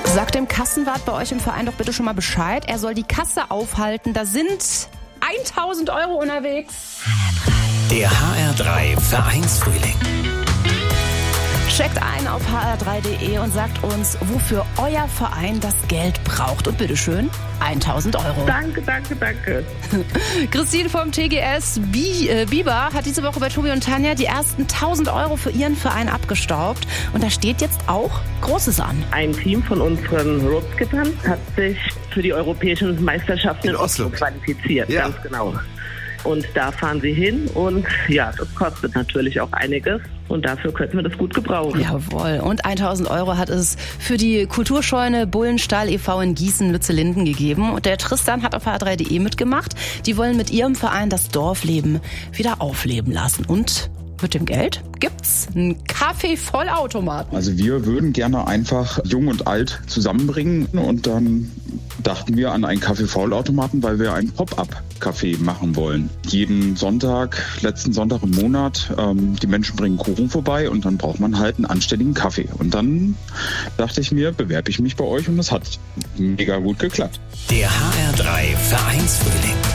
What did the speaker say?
Sagt dem Kassenwart bei euch im Verein doch bitte schon mal Bescheid. Er soll die Kasse aufhalten. Da sind 1.000 € unterwegs. Der HR3 Vereinsfrühling. Checkt ein auf hr3.de und sagt uns, wofür euer Verein das Geld braucht. Und bitteschön, 1.000 €. Danke. Christine vom TGS Biber hat diese Woche bei Tobi und Tanja die ersten 1.000 € für ihren Verein abgestaubt. Und da steht jetzt auch Großes an. Ein Team von unseren Ropeskippern hat sich für die europäischen Meisterschaften in Oslo qualifiziert. Ja. Ganz genau. Und da fahren sie hin und ja, das kostet natürlich auch einiges. Und dafür könnten wir das gut gebrauchen. Jawohl. Und 1.000 € hat es für die Kulturscheune Bullenstall e.V. in Gießen-Lützellinden gegeben. Und der Tristan hat auf hr3.de mitgemacht. Die wollen mit ihrem Verein das Dorfleben wieder aufleben lassen. Und mit dem Geld gibt's einen Kaffee-Vollautomaten. Also wir würden gerne einfach Jung und Alt zusammenbringen. Und dann dachten wir an einen Kaffee-Vollautomaten, weil wir einen Pop-up-Café machen wollen. Jeden Sonntag, letzten Sonntag im Monat, die Menschen bringen Kuchen vorbei und dann braucht man halt einen anständigen Kaffee. Und dann dachte ich mir, bewerbe ich mich bei euch und das hat mega gut geklappt. Der HR3 Vereinsfrühling.